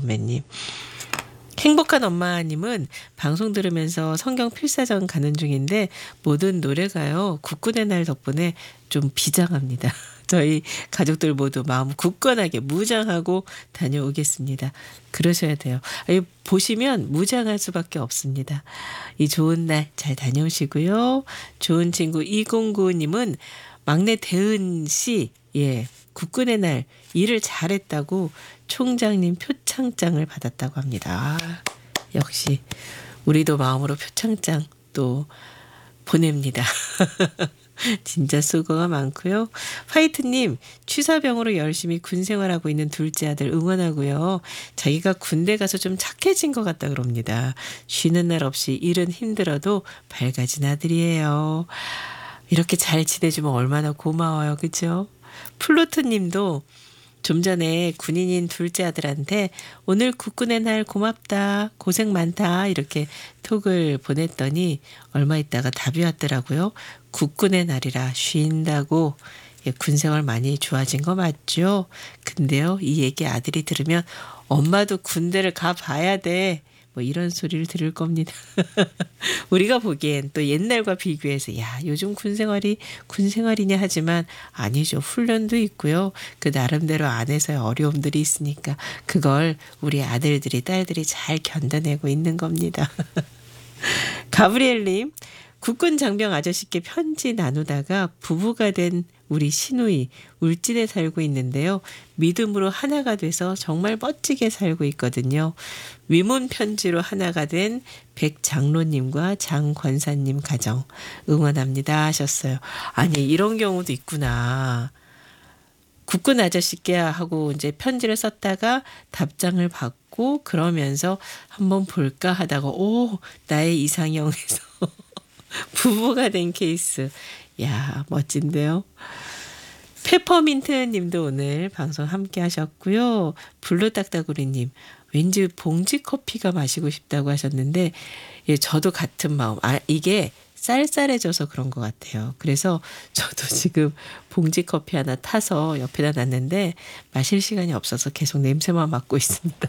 박은매님. 행복한 엄마님은 방송 들으면서 성경 필사전 가는 중인데 모든 노래가요 국군의 날 덕분에 좀 비장합니다. 저희 가족들 모두 마음 굳건하게 무장하고 다녀오겠습니다. 그러셔야 돼요. 보시면 무장할 수밖에 없습니다. 이 좋은 날 잘 다녀오시고요. 좋은 친구 2095님은 막내 대은 씨, 국군의 날 일을 잘했다고 총장님 표창장을 받았다고 합니다. 역시 우리도 마음으로 표창장 또 보냅니다. 진짜 수고가 많고요. 화이트님, 취사병으로 열심히 군 생활하고 있는 둘째 아들 응원하고요. 자기가 군대 가서 좀 착해진 것 같다 그럽니다. 쉬는 날 없이 일은 힘들어도 밝아진 아들이에요. 이렇게 잘 지내주면 얼마나 고마워요. 그죠? 플루트님도 좀 전에 군인인 둘째 아들한테 오늘 국군의 날 고맙다, 고생 많다 이렇게 톡을 보냈더니 얼마 있다가 답이 왔더라고요. 국군의 날이라 쉰다고. 군생활 많이 좋아진 거 맞죠? 근데요, 이 얘기 아들이 들으면 엄마도 군대를 가봐야 돼. 뭐 이런 소리를 들을 겁니다. 우리가 보기엔 또 옛날과 비교해서 야 요즘 군생활이냐 하지만 아니죠. 훈련도 있고요. 그 나름대로 안에서의 어려움들이 있으니까 그걸 우리 아들들이 딸들이 잘 견뎌내고 있는 겁니다. 가브리엘님, 국군 장병 아저씨께 편지 나누다가 부부가 된 우리 시누이 울진에 살고 있는데요. 믿음으로 하나가 돼서 정말 멋지게 살고 있거든요. 위문 편지로 하나가 된 백장로님과 장권사님 가정 응원합니다 하셨어요. 아니 이런 경우도 있구나. 국군 아저씨께 하고 이제 편지를 썼다가 답장을 받고 그러면서 한번 볼까 하다가 나의 이상형에서 부부가 된 케이스. 야 멋진데요. 페퍼민트 님도 오늘 방송 함께 하셨고요. 블루딱따구리님 왠지 봉지 커피가 마시고 싶다고 하셨는데 저도 같은 마음. 이게 쌀쌀해져서 그런 것 같아요. 그래서 저도 지금 봉지 커피 하나 타서 옆에다 놨는데 마실 시간이 없어서 계속 냄새만 맡고 있습니다.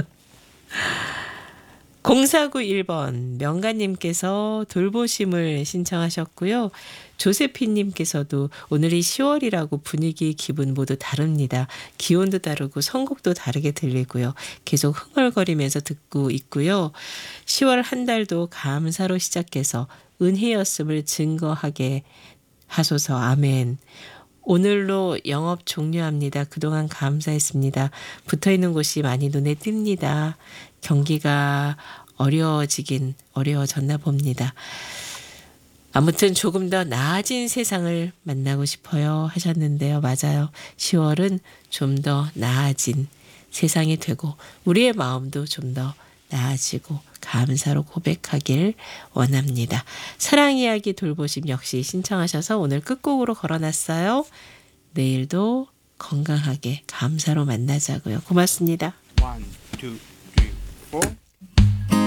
0491번 명가님께서 돌보심을 신청하셨고요. 조세피님께서도 오늘이 10월이라고 분위기 기분 모두 다릅니다. 기온도 다르고 선곡도 다르게 들리고요. 계속 흥얼거리면서 듣고 있고요. 10월 한 달도 감사로 시작해서 은혜였음을 증거하게 하소서. 아멘. 오늘로 영업 종료합니다. 그동안 감사했습니다. 붙어있는 곳이 많이 눈에 띕니다. 경기가 어려워졌나 봅니다. 아무튼 조금 더 나아진 세상을 만나고 싶어요 하셨는데요. 맞아요. 10월은 좀 더 나아진 세상이 되고 우리의 마음도 좀 더 나아지고 감사로 고백하길 원합니다. 사랑 이야기 돌보심 역시 신청하셔서 오늘 끝곡으로 걸어놨어요. 내일도 건강하게 감사로 만나자고요. 고맙습니다. 1, 2, 3, 4